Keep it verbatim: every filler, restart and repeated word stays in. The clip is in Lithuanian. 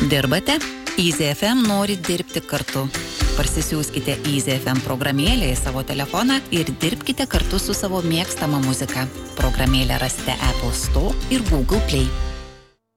Dirbate? Easy F M nori dirbti kartu. Parsisiųskite Easy F M programėlę į savo telefoną ir dirbkite kartu su savo mėgstama muzika. Programėlę rasite Apple Store ir Google Play.